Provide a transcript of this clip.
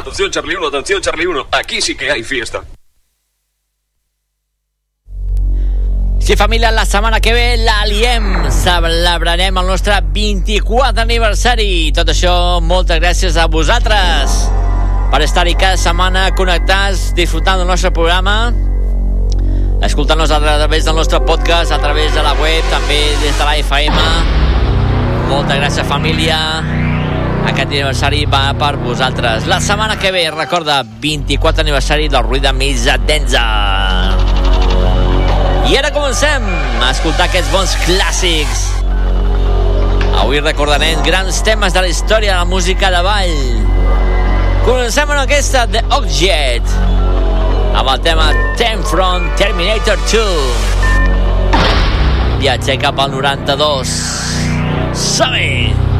Atención Charlie 1, aquí sí que hay fiesta. Sí, família, la setmana que ve l'Aliem. Celebrarem el nostre 24 aniversari. Tot això, moltes gràcies a vosaltres per estar-hi cada setmana connectats, disfrutant del nostre programa, escoltant-nos a través del nostre podcast, a través de la web, també des de la FM. Moltes gràcies, família. Aquest aniversari va per vosaltres. La setmana que ve, recorda, 24 aniversari del Rhythm is a Dancer. I ara comencem a escoltar aquests bons clàssics. Avui recordarem grans temes de la història de la música de ball. Comencem amb aquesta The Oxjet, amb el tema Time from Terminator 2. Viatge cap al 92. Som-hi!